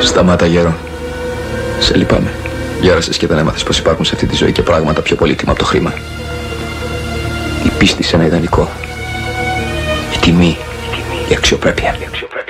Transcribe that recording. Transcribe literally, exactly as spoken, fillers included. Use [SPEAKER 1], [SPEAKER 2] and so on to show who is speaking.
[SPEAKER 1] Σταμάτα, γέρο. Σε λυπάμαι. Γέρασες και δεν έμαθες πως υπάρχουν σε αυτή τη ζωή και πράγματα πιο πολύτιμα από το χρήμα. Η πίστη σε ένα ιδανικό. Η τιμή. Η αξιοπρέπεια.